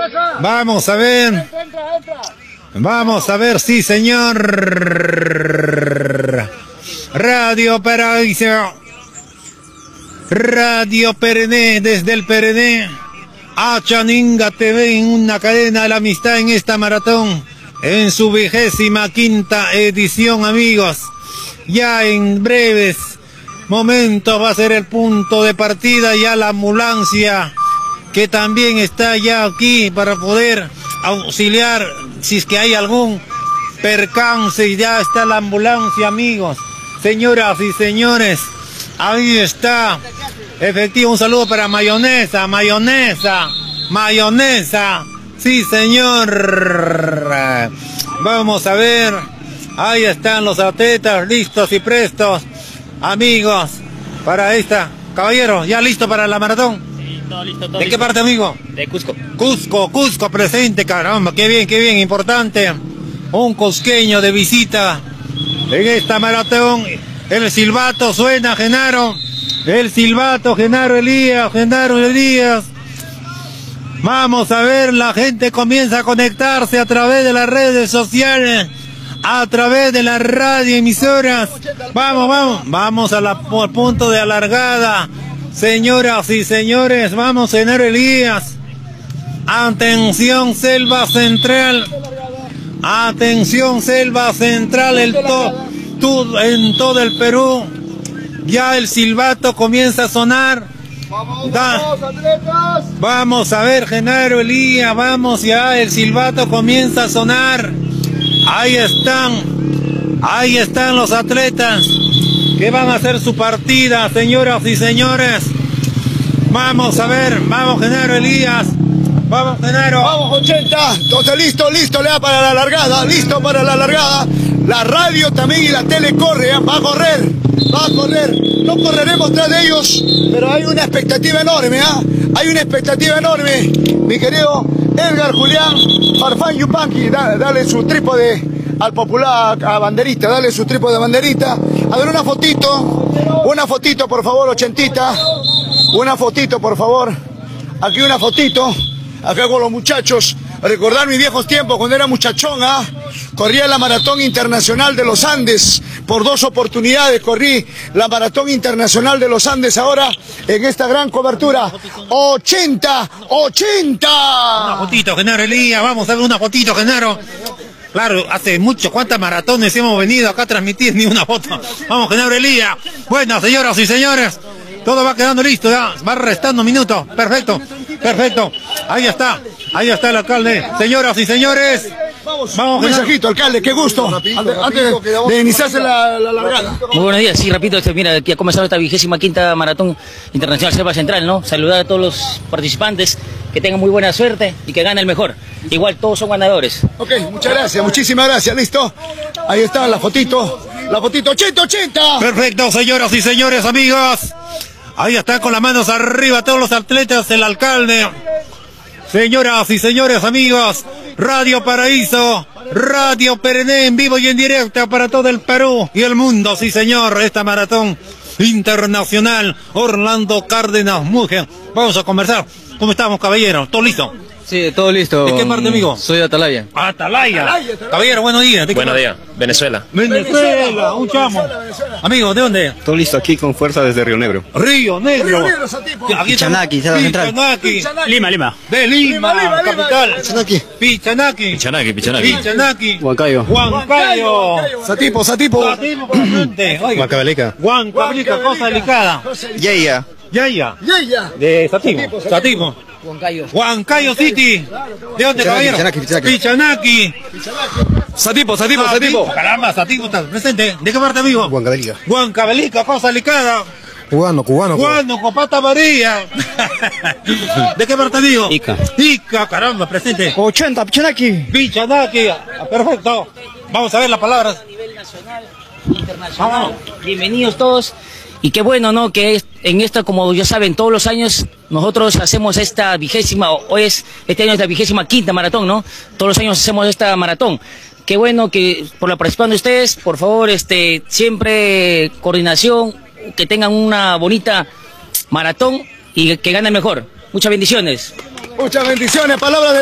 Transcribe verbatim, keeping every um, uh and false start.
Vamos a ver. Vamos a ver, sí, señor. Radio Paraíso. Radio Perené, desde el Perené. A Chaninga T V en una cadena de la amistad en esta maratón. En su vigésima quinta edición, amigos. Ya en breves momentos va a ser el punto de partida. Ya la ambulancia, que también está ya aquí para poder auxiliar si es que hay algún percance. Ya está la ambulancia, amigos, señoras y señores, ahí está. Efectivo, un saludo para Mayonesa, Mayonesa, Mayonesa, sí señor. Vamos a ver, ahí están los atletas listos y prestos, amigos, para esta. Caballero, ¿ya listo para la maratón? Sí, todo listo, todo ¿De listo. qué parte, amigo? De Cusco. Cusco, Cusco presente, caramba, qué bien, qué bien, importante. Un cusqueño de visita en esta maratón. El silbato suena, Genaro. El silbato, Genaro Elías, Genaro Elías. Vamos a ver, la gente comienza a conectarse a través de las redes sociales, a través de las radioemisoras. Vamos, vamos, vamos a la por punto de alargada. Señoras y señores, vamos, Genaro Elías. Atención, Selva Central. Atención, Selva Central, el to, to, en todo el Perú. Ya el silbato comienza a sonar. Vamos, Da, vamos, atletas. Vamos a ver, Genaro Elías, vamos ya, el silbato comienza a sonar. Ahí están, ahí están los atletas que van a hacer su partida, señoras y señores. Vamos a ver, vamos, Genaro Elías. Vamos, Genaro. Vamos, ochenta. Entonces, listo, listo, le da para la largada. Listo para la largada. La radio también y la tele corre, ¿eh? Va a correr. Va a correr. No correremos tras de ellos, pero hay una expectativa enorme, ¿ah? ¿eh? Hay una expectativa enorme. Mi querido Edgar Julián Farfán Yupanqui, dale, dale su trípode al popular, a Banderita, dale su trípode de Banderita. A ver, una fotito. Una fotito, por favor, ochentita. Una fotito, por favor. Aquí una fotito. Acá con los muchachos, recordar mis viejos tiempos cuando era muchachón, ¿ah? Corría la Maratón Internacional de los Andes, por dos oportunidades corrí la Maratón Internacional de los Andes, ahora en esta gran cobertura, ochenta, ochenta. Una fotito, Genaro Elías, vamos a ver una fotito, Genaro. Claro, hace mucho, ¿cuántas maratones hemos venido acá a transmitir? Ni una foto. Vamos, Genaro Elías. Bueno, señoras y señores, todo va quedando listo ya, va restando minutos, perfecto, perfecto, ahí está, ahí está el alcalde, señoras y señores, vamos, vamos, un mensajito, alcalde, qué gusto, rapidito, antes, rapidito, antes de, de iniciarse la, la largada. Muy buenos días, sí, repito, este, mira, aquí ha comenzado esta vigésima quinta Maratón Internacional Selva Central, ¿no? Saludar a todos los participantes, que tengan muy buena suerte y que gane el mejor, igual todos son ganadores. Ok, muchas gracias, muchísimas gracias, listo, ahí está la fotito, la fotito, ochenta, ochenta. Perfecto, señoras y señores, amigos. Ahí están con las manos arriba todos los atletas, el alcalde. Señoras y señores, amigos, Radio Paraíso, Radio Perené en vivo y en directo para todo el Perú y el mundo, sí señor, esta maratón internacional, Orlando Cárdenas Mujer. Vamos a conversar. ¿Cómo estamos, caballero? ¿Todo listo? Sí, todo listo. ¿De qué parte, amigo? Soy de Atalaya. Atalaya. Atalaya. Caballero, buenos días. Buenos días, Venezuela. Venezuela, un chamo. Amigo, ¿de dónde? Todo listo aquí con fuerza desde Río Negro. Río Negro. Pichanaki, Pichanaki. Lima, Lima. De Lima, Lima, Lima capital. Pichanaki. Pichanaki. Pichanaki, Pichanaki. Pichanaki. Huancayo. Huancayo. Satipo, Satipo. Satipo presente. Huancavelica. Huancavelica, cosa delicada. Yeya. Yaya. Yaya. De Satipo. Satipo. Huancayo. Huancayo City. ¿De dónde, caballero? Pichanaki, Pichanaki. Pichanaki. Satipo, Satipo, Satipo. Caramba, Satipo está presente. ¿De qué parte, amigo? Huancavelica. Huancavelica, cosa delicada. Cubano, cubano. Cubano, Copata María. ¿De qué parte, amigo? Ica. Ica, caramba, presente. ochenta, Pichanaki. Pichanaki. Perfecto. Vamos a ver las palabras. A nivel nacional, internacional, bienvenidos todos. Y qué bueno, ¿no? Que es, en esta, como ya saben, todos los años nosotros hacemos esta vigésima, hoy es, este año es la vigésima quinta maratón, ¿no? Todos los años hacemos esta maratón. Qué bueno que por la participación de ustedes, por favor, este, siempre coordinación, que tengan una bonita maratón y que gane mejor. Muchas bendiciones. Muchas bendiciones, palabras de